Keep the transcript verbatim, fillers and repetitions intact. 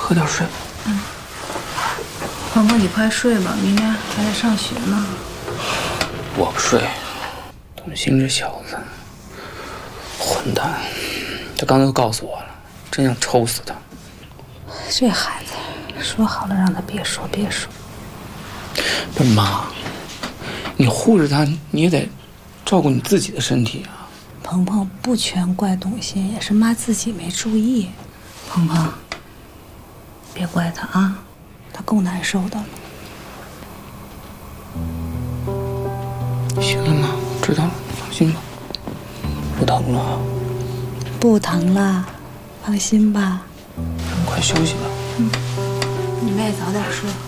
喝点水。 嗯。鹏鹏，你快睡吧，明天还得上学呢。 我不睡。董卿这小子，混蛋！他刚才都告诉我了，真想抽死他。 这孩子，说好了让他别说别说。 不是妈，你护着他，你也得照顾你自己的身体啊。 鹏鹏，不全怪董卿，也是妈自己没注意。鹏鹏，别怪他啊，他够难受的了。 行了妈，我知道了，放心吧，不疼了啊。 不疼了，放心吧。 快休息吧。 嗯，你们也早点睡。